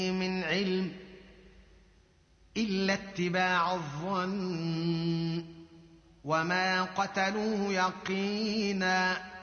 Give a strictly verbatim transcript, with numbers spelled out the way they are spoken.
من علم إلا اتباع الظن وما قتلوه يقينا